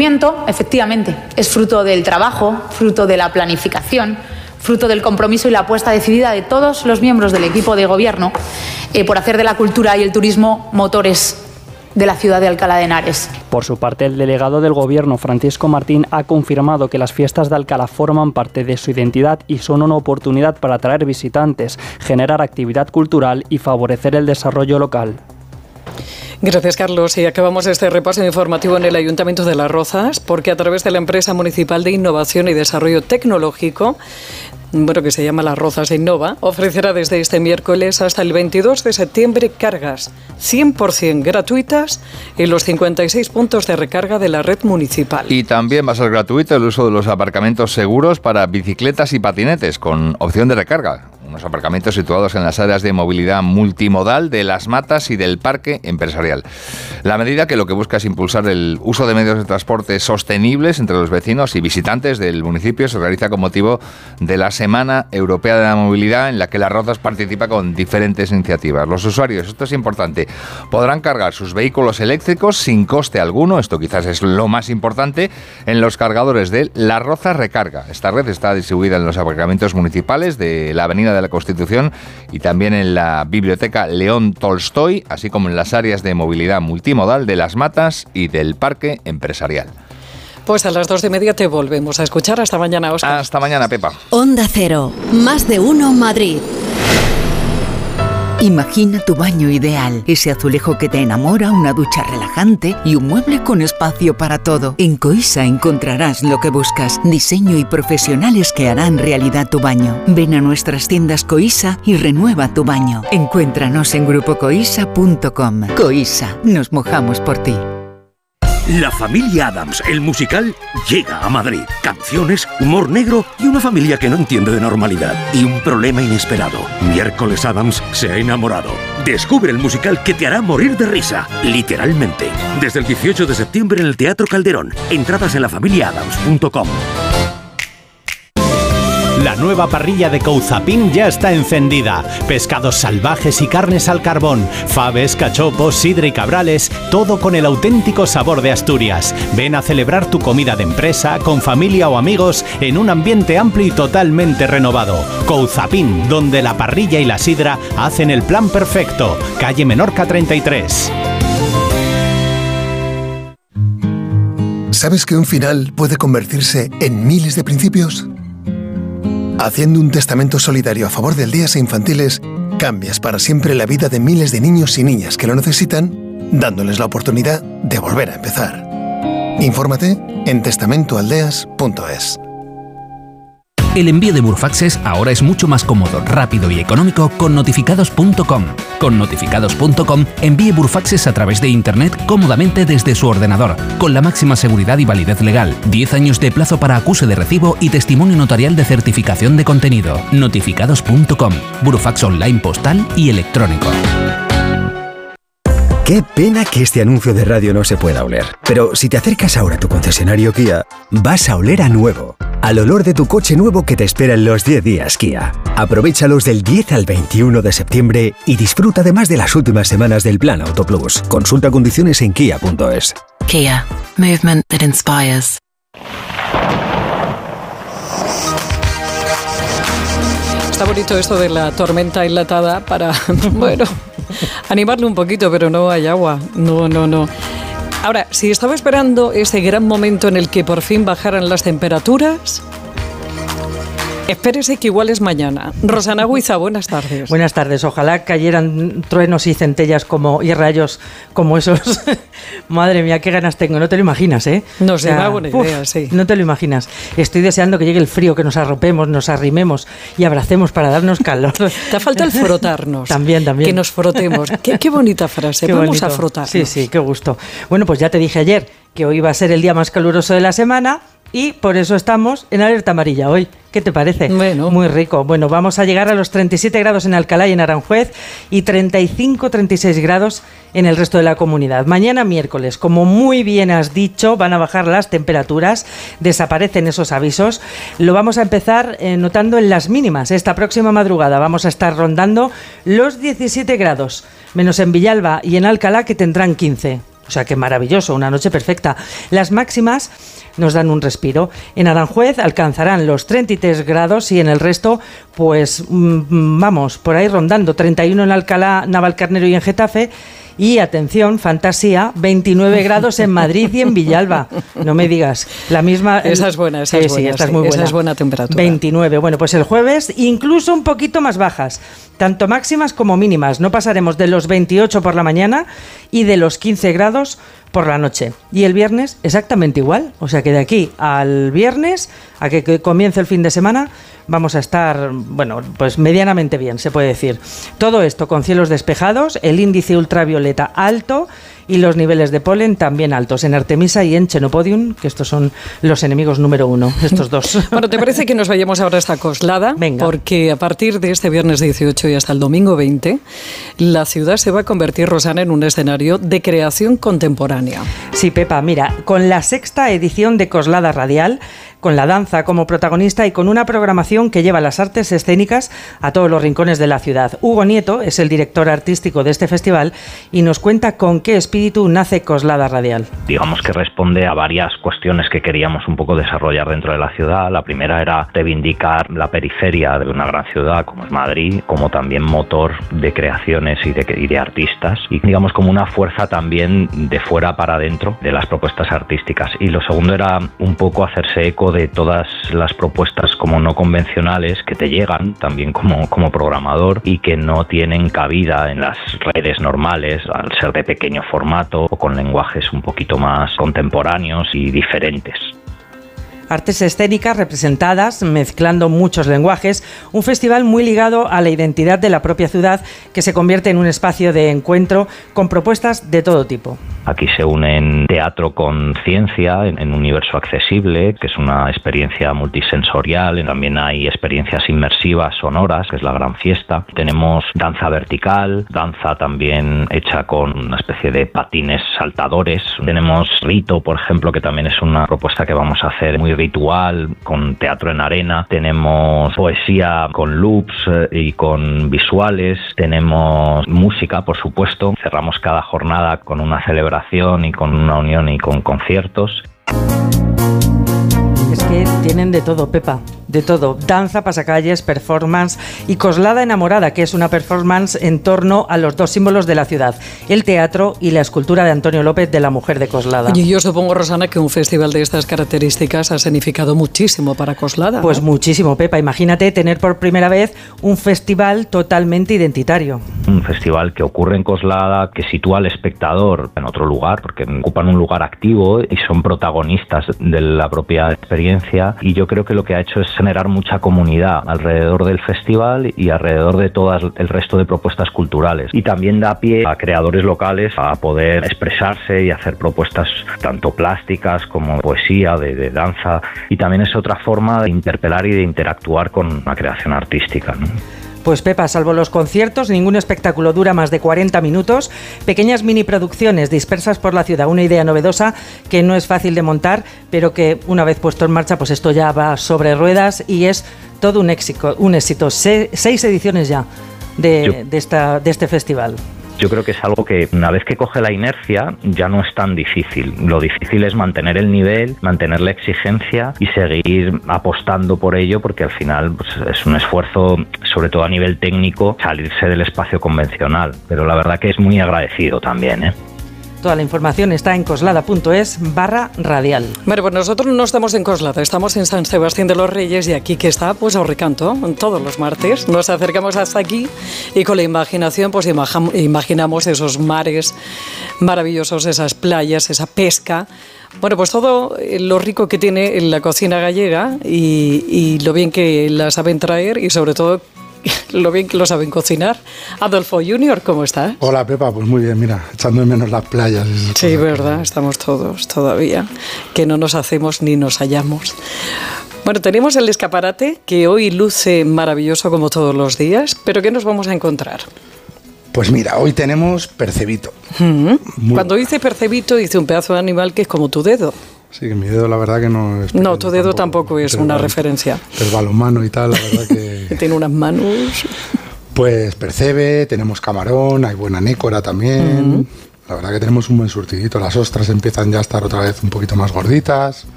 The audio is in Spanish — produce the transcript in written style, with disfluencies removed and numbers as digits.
crecimiento, efectivamente, es fruto del trabajo, fruto de la planificación, fruto del compromiso y la apuesta decidida de todos los miembros del equipo de gobierno por hacer de la cultura y el turismo motores de la ciudad de Alcalá de Henares. Por su parte, el delegado del Gobierno, Francisco Martín, ha confirmado que las fiestas de Alcalá forman parte de su identidad y son una oportunidad para atraer visitantes, generar actividad cultural y favorecer el desarrollo local. Gracias, Carlos. Y acabamos este repaso informativo en el Ayuntamiento de Las Rozas, porque a través de la Empresa Municipal de Innovación y Desarrollo Tecnológico, que se llama Las Rozas Innova, ofrecerá desde este miércoles hasta el 22 de septiembre cargas 100% gratuitas en los 56 puntos de recarga de la red municipal. Y también va a ser gratuito el uso de los aparcamientos seguros para bicicletas y patinetes, con opción de recarga. Unos aparcamientos situados en las áreas de movilidad multimodal de Las Matas y del Parque Empresarial. La medida, que lo que busca es impulsar el uso de medios de transporte sostenibles entre los vecinos y visitantes del municipio, se realiza con motivo de la Semana Europea de la Movilidad, en la que Las Rozas participa con diferentes iniciativas. Los usuarios, esto es importante, podrán cargar sus vehículos eléctricos sin coste alguno, esto quizás es lo más importante, en los cargadores de Las Rozas Recarga. Esta red está distribuida en los aparcamientos municipales de la Avenida de la Constitución y también en la Biblioteca León Tolstoy, así como en las áreas de movilidad multimodal de Las Matas y del Parque Empresarial. Pues a las 2:30 te volvemos a escuchar. Hasta mañana, Óscar. Hasta mañana, Pepa. Onda Cero, más de uno Madrid. Imagina tu baño ideal, ese azulejo que te enamora, una ducha relajante y un mueble con espacio para todo. En Coisa encontrarás lo que buscas, diseño y profesionales que harán realidad tu baño. Ven a nuestras tiendas Coisa y renueva tu baño. Encuéntranos en grupocoisa.com. Coisa, nos mojamos por ti. La familia Addams, el musical, llega a Madrid. Canciones, humor negro y una familia que no entiende de normalidad. Y un problema inesperado. Miércoles Addams se ha enamorado. Descubre el musical que te hará morir de risa, literalmente. Desde el 18 de septiembre en el Teatro Calderón. Entradas en lafamiliaadams.com. La nueva parrilla de Couzapin ya está encendida. Pescados salvajes y carnes al carbón, faves, cachopos, sidra y cabrales, todo con el auténtico sabor de Asturias. Ven a celebrar tu comida de empresa, con familia o amigos, en un ambiente amplio y totalmente renovado. Couzapin, donde la parrilla y la sidra hacen el plan perfecto. Calle Menorca 33. ¿Sabes que un final puede convertirse en miles de principios? Haciendo un testamento solidario a favor de aldeas e infantiles, cambias para siempre la vida de miles de niños y niñas que lo necesitan, dándoles la oportunidad de volver a empezar. Infórmate en testamentoaldeas.es. El envío de Burfaxes ahora es mucho más cómodo, rápido y económico con notificados.com. Con notificados.com envíe Burfaxes a través de Internet cómodamente desde su ordenador, con la máxima seguridad y validez legal, 10 años de plazo para acuse de recibo y testimonio notarial de certificación de contenido. Notificados.com, Burfax online postal y electrónico. Qué pena que este anuncio de radio no se pueda oler. Pero si te acercas ahora a tu concesionario Kia, vas a oler a nuevo. Al olor de tu coche nuevo que te espera en los 10 días Kia. Aprovéchalos del 10 al 21 de septiembre y disfruta además de las últimas semanas del Plan Auto Plus. Consulta condiciones en kia.es. Kia. Movement that inspires. Está bonito esto de la tormenta enlatada para, animarle un poquito, pero no hay agua. No. Ahora, si estaba esperando ese gran momento en el que por fin bajaran las temperaturas, espérese que igual es mañana. Rosana Huiza, buenas tardes. Buenas tardes. Ojalá cayeran truenos y centellas y rayos como esos. Madre mía, qué ganas tengo. No te lo imaginas, ¿eh? No sé, me hago una idea, sí. No te lo imaginas. Estoy deseando que llegue el frío, que nos arropemos, nos arrimemos y abracemos para darnos calor. Te falta el frotarnos. También. Que nos frotemos. Qué bonita frase. Qué Vamos bonito. a frotarnos. Sí, qué gusto. Bueno, pues ya te dije ayer que hoy va a ser el día más caluroso de la semana y por eso estamos en alerta amarilla hoy. ¿Qué te parece? Bueno. Muy rico. Bueno, vamos a llegar a los 37 grados en Alcalá y en Aranjuez y 35-36 grados en el resto de la comunidad. Mañana miércoles, como muy bien has dicho, van a bajar las temperaturas, desaparecen esos avisos. Lo vamos a empezar notando en las mínimas. Esta próxima madrugada vamos a estar rondando los 17 grados, menos en Villalba y en Alcalá, que tendrán 15. O sea que maravilloso, una noche perfecta. Las máximas nos dan un respiro. En Aranjuez alcanzarán los 33 grados y en el resto, pues vamos, por ahí rondando, 31 en Alcalá, Navalcarnero y en Getafe. Y atención, fantasía, 29 grados en Madrid y en Villalba. No me digas, la misma... Esa es buena, esa es buena. Sí, esta es muy buena. Esa es buena temperatura. 29. Bueno, pues el jueves incluso un poquito más bajas, tanto máximas como mínimas. No pasaremos de los 28 por la mañana y de los 15 grados por la noche. Y el viernes exactamente igual. O sea que de aquí al viernes, a que comience el fin de semana, vamos a estar, bueno, pues medianamente bien, se puede decir. Todo esto con cielos despejados, el índice ultravioleta alto y los niveles de polen también altos en Artemisa y en Chenopodium, que estos son los enemigos número 1, estos dos. Bueno, ¿te parece que nos vayamos ahora hasta Coslada? Venga. Porque a partir de este viernes 18 y hasta el domingo 20, la ciudad se va a convertir, Rosana, en un escenario de creación contemporánea. Sí, Pepa, mira, con la 6ª edición de Coslada Radial, con la danza como protagonista y con una programación que lleva las artes escénicas a todos los rincones de la ciudad. Hugo Nieto es el director artístico de este festival y nos cuenta con qué espíritu nace Coslada Radial. Digamos que responde a varias cuestiones que queríamos un poco desarrollar dentro de la ciudad. La primera era reivindicar la periferia de una gran ciudad como es Madrid, como también motor de creaciones y de artistas, y digamos como una fuerza también de fuera para adentro de las propuestas artísticas. Y lo segundo era un poco hacerse eco de todas las propuestas como no convencionales que te llegan también como programador y que no tienen cabida en las redes normales al ser de pequeño formato o con lenguajes un poquito más contemporáneos y diferentes. Artes escénicas representadas, mezclando muchos lenguajes, un festival muy ligado a la identidad de la propia ciudad que se convierte en un espacio de encuentro con propuestas de todo tipo. Aquí se unen teatro con ciencia en un universo accesible, que es una experiencia multisensorial. También hay experiencias inmersivas sonoras, que es la gran fiesta. Tenemos danza vertical, danza también hecha con una especie de patines saltadores. Tenemos rito, por ejemplo, que también es una propuesta que vamos a hacer muy ritual, con teatro en arena. Tenemos poesía con loops y con visuales. Tenemos música, por supuesto. Cerramos cada jornada con una celebración y con una unión y con conciertos. Es que tienen de todo, Pepa, de todo. Danza, pasacalles, performance y Coslada Enamorada, que es una performance en torno a los dos símbolos de la ciudad, el teatro y la escultura de Antonio López de la mujer de Coslada. Y yo supongo, Rosana, que un festival de estas características ha significado muchísimo para Coslada. Pues muchísimo, Pepa. Imagínate tener por primera vez un festival totalmente identitario. Un festival que ocurre en Coslada, que sitúa al espectador en otro lugar, porque ocupan un lugar activo y son protagonistas de la propia experiencia. Y yo creo que lo que ha hecho es generar mucha comunidad alrededor del festival y alrededor de todo el resto de propuestas culturales. Y también da pie a creadores locales a poder expresarse y hacer propuestas tanto plásticas como poesía, de danza. Y también es otra forma de interpelar y de interactuar con la creación artística, ¿no? Pues Pepa, salvo los conciertos, ningún espectáculo dura más de 40 minutos. Pequeñas mini producciones dispersas por la ciudad. Una idea novedosa que no es fácil de montar, pero que una vez puesto en marcha, pues esto ya va sobre ruedas y es todo un éxito. 6 ediciones ya de este festival. Yo creo que es algo que una vez que coge la inercia ya no es tan difícil. Lo difícil es mantener el nivel, mantener la exigencia y seguir apostando por ello, porque al final pues, es un esfuerzo, sobre todo a nivel técnico, salirse del espacio convencional. Pero la verdad que es muy agradecido también, ¿eh? Toda la información está en coslada.es/radial. Bueno, pues nosotros no estamos en Coslada, estamos en San Sebastián de los Reyes y aquí que está, pues os recanto, todos los martes. Nos acercamos hasta aquí y con la imaginación pues imaginamos esos mares maravillosos, esas playas, esa pesca. Bueno, pues todo lo rico que tiene la cocina gallega y lo bien que la saben traer y sobre todo lo bien que lo saben cocinar. Adolfo Junior, ¿cómo estás? Hola Pepa, pues muy bien, mira, echando de menos las playas. Sí, verdad, estamos todos todavía, que no nos hacemos ni nos hallamos. Bueno, tenemos el escaparate que hoy luce maravilloso como todos los días, pero ¿qué nos vamos a encontrar? Pues mira, hoy tenemos percebito. Cuando dice percebito, dice un pedazo de animal que es como tu dedo. Sí, que mi dedo la verdad que no es... No, tu dedo tampoco es una referencia. El balonmano y tal, la verdad que... Tiene unas manos... Pues percebe, tenemos camarón, hay buena nécora también, La verdad que tenemos un buen surtidito. Las ostras empiezan ya a estar otra vez un poquito más gorditas.